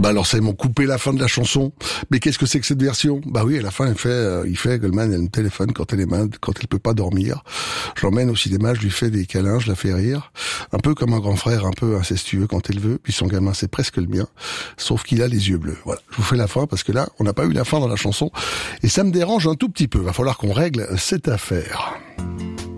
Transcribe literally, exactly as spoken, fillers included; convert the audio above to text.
Bah alors ça, ils m'ont coupé la fin de la chanson. Mais qu'est-ce que c'est que cette version? Bah oui, à la fin, il fait, euh, il fait Goldman, elle me téléphone quand elle est malade, quand elle peut pas dormir. Je l'emmène au cinéma, je lui fais des câlins, je la fais rire. Un peu comme un grand frère, un peu incestueux quand elle veut. Puis son gamin, c'est presque le mien. Sauf qu'il a les yeux bleus. Voilà. Je vous fais la fin parce que là, on n'a pas eu la fin dans la chanson. Et ça me dérange un tout petit peu. Va falloir qu'on règle cette affaire.